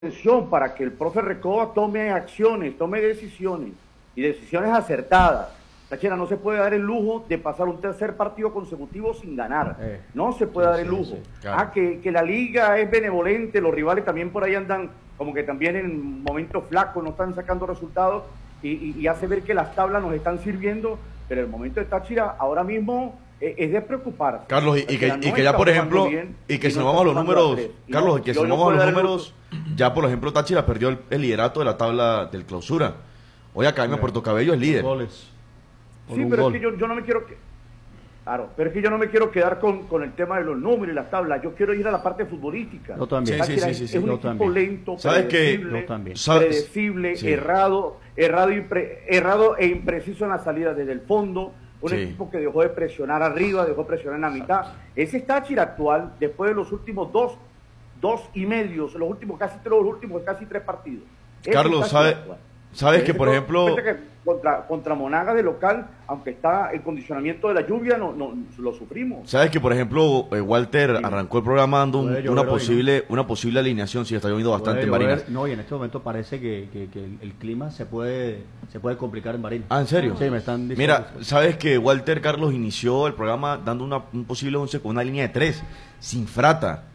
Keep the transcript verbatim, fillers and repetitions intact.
atención para que el profe Recoba tome acciones, tome decisiones y decisiones acertadas. Táchira no se puede dar el lujo de pasar un tercer partido consecutivo sin ganar. Eh, no se puede sí, dar el lujo. Sí, sí, claro. Ah, que, que la liga es benevolente, los rivales también por ahí andan como que también en momentos flacos, no están sacando resultados y, y, y hace ver que las tablas nos están sirviendo, pero el momento de Táchira ahora mismo es, es de preocuparse. Carlos, y, y que, no y que ya por ejemplo, bien, y que si nos vamos a los números, Carlos, y que si nos vamos a los números, ya por ejemplo Táchira perdió el, el liderato de la tabla del clausura. Hoy Academia Puerto Cabello es líder. Goles. Sí, pero gol. es que yo, yo no me quiero que, claro, pero es que yo no me quiero quedar con, con el tema de los números y las tablas. Yo quiero ir a la parte futbolística. Yo también. Sí, sí, sí, sí, es sí, un yo equipo también. lento, ¿Sabes predecible, que predecible, sí. errado, errado, impre, errado e impreciso en la salida desde el fondo. Un sí. equipo que dejó de presionar arriba, dejó de presionar en la mitad. Ese es Táchira actual, después de los últimos dos, dos y medios, los últimos casi tres, los últimos casi tres partidos. Ese Carlos, ¿sabe? Sabes que, por ejemplo... Que contra, contra Monagas de local, aunque está el condicionamiento de la lluvia, no, no lo sufrimos. Sabes que, por ejemplo, eh, Walter sí. arrancó el programa dando un, una, posible, ¿no? una posible alineación, sí, está lloviendo bastante en Barinas. No, y en este momento parece que, que, que el, el clima se puede se puede complicar en Barinas. Ah, ¿en serio? Sí, me están diciendo. Mira, sabes que Walter Carlos inició el programa dando una, un posible once con una línea de tres, sin Frata,